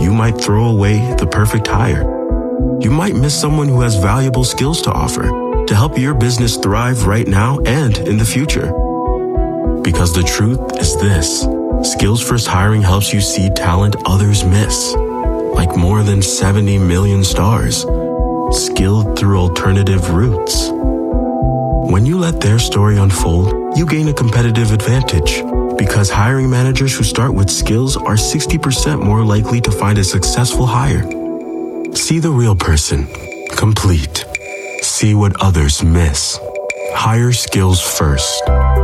you might throw away the perfect hire. You might miss someone who has valuable skills to offer to help your business thrive right now and in the future. Because the truth is this: Skills First Hiring helps you see talent others miss, like more than 70 million stars, skilled through alternative routes. When you let their story unfold, you gain a competitive advantage, because hiring managers who start with skills are 60% more likely to find a successful hire. See the real person, complete. See what others miss. Hire skills first.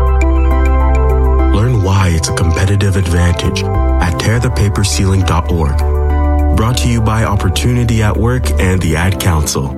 Learn why it's a competitive advantage at tearthepaperceiling.org. Brought to you by Opportunity at Work and the Ad Council.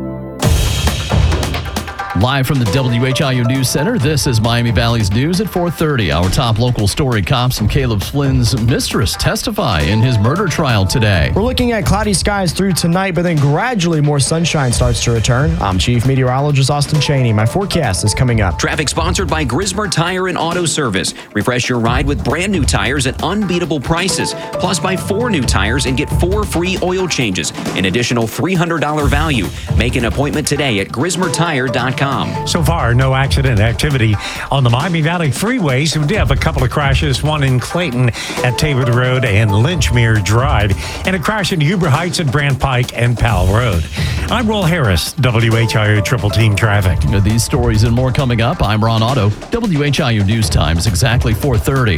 Live from the WHIO News Center, this is Miami Valley's News at 4:30. Our top local story: cops and Caleb Flynn's mistress testify in his murder trial today. We're looking at cloudy skies through tonight, but then gradually more sunshine starts to return. I'm Chief Meteorologist Austin Cheney. My forecast is coming up. Traffic sponsored by Grismer Tire and Auto Service. Refresh your ride with brand new tires at unbeatable prices. Plus, buy 4 new tires and get 4 free oil changes. An additional $300 value. Make an appointment today at grismertire.com. So far, no accident activity on the Miami Valley freeways. We did have a couple of crashes, one in Clayton at Tabor Road and Lynchmere Drive, and a crash in Huber Heights at Brant Pike and Powell Road. I'm Will Harris, WHIO Triple Team Traffic. These stories and more coming up. I'm Ron Otto. WHIO News Time is exactly 4:30.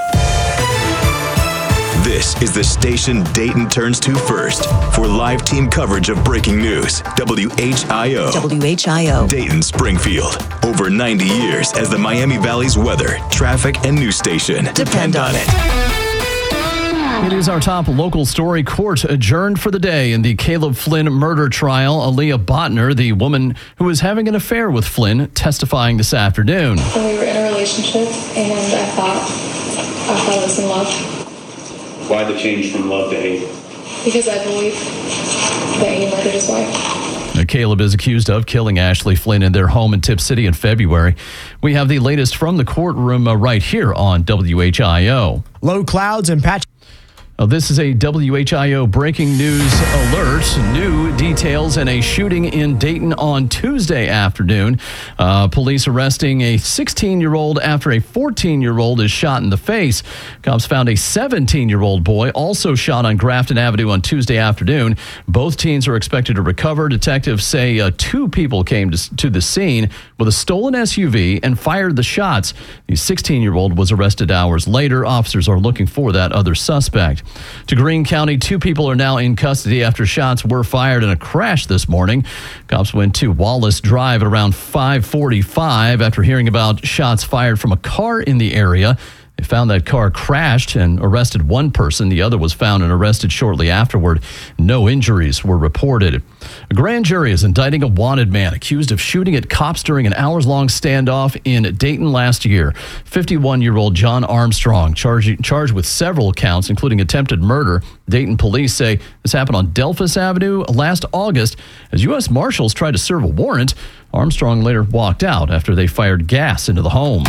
This is the station Dayton turns to first for live team coverage of breaking news. WHIO. WHIO. Dayton Springfield. Over 90 years as the Miami Valley's weather, traffic, and news station. Depend on it. It is our top local story. Court adjourned for the day in the Caleb Flynn murder trial. Aaliyah Botner, the woman who was having an affair with Flynn, testifying this afternoon. When we were in a relationship, and I thought I was in love. Why the change from love to hate? Because I believe that he murdered his wife. Caleb is accused of killing Ashley Flynn in their home in Tip City in February. We have the latest from the courtroom right here on WHIO. Low clouds and patchy. This is a WHIO breaking news alert. New details in a shooting in Dayton on Tuesday afternoon. Police arresting a 16-year-old after a 14-year-old is shot in the face. Cops found a 17-year-old boy also shot on Grafton Avenue on Tuesday afternoon. Both teens are expected to recover. Detectives say 2 people came to the scene with a stolen SUV and fired the shots. The 16-year-old was arrested hours later. Officers are looking for that other suspect. To Greene County, 2 people are now in custody after shots were fired in a crash this morning. Cops went to Wallace Drive at around 5:45 after hearing about shots fired from a car in the area. They found that car crashed and arrested one person. The other was found and arrested shortly afterward. No injuries were reported. A grand jury is indicting a wanted man accused of shooting at cops during an hours-long standoff in Dayton last year. 51-year-old John Armstrong, charged with several counts, including attempted murder. Dayton police say this happened on Delphus Avenue last August. As U.S. Marshals tried to serve a warrant, Armstrong later walked out after they fired gas into the home.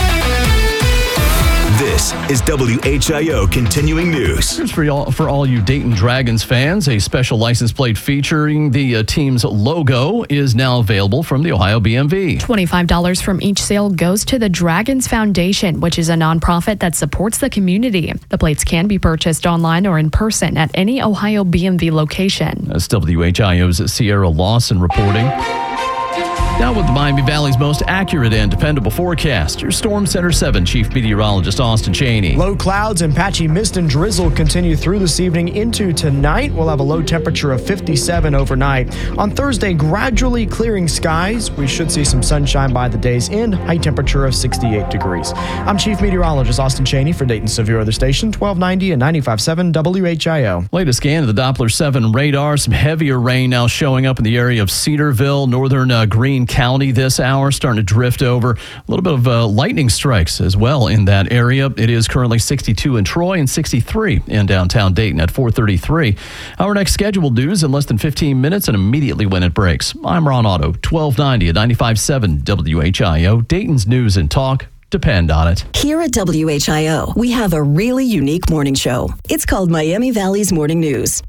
This is WHIO Continuing News. Here's for all you Dayton Dragons fans. A special license plate featuring the team's logo is now available from the Ohio BMV. $25 from each sale goes to the Dragons Foundation, which is a nonprofit that supports the community. The plates can be purchased online or in person at any Ohio BMV location. That's WHIO's Sierra Lawson reporting. Now with the Miami Valley's most accurate and dependable forecast, your Storm Center 7 Chief Meteorologist Austin Cheney. Low clouds and patchy mist and drizzle continue through this evening into tonight. We'll have a low temperature of 57 overnight. On Thursday, gradually clearing skies. We should see some sunshine by the day's end. High temperature of 68 degrees. I'm Chief Meteorologist Austin Cheney for Dayton Severe Weather Station 1290 and 95.7 WHIO. Latest scan of the Doppler 7 radar. Some heavier rain now showing up in the area of Cedarville, northern Greene County this hour, starting to drift over. A little bit of lightning strikes as well in that area. It is currently 62 in Troy and 63 in downtown Dayton at 4:33. Our next scheduled news in less than 15 minutes and immediately when it breaks. I'm Ron Otto, 1290 at 95.7 WHIO. Dayton's news and talk. Depend on it. Here at WHIO, we have a really unique morning show. It's called Miami Valley's Morning News.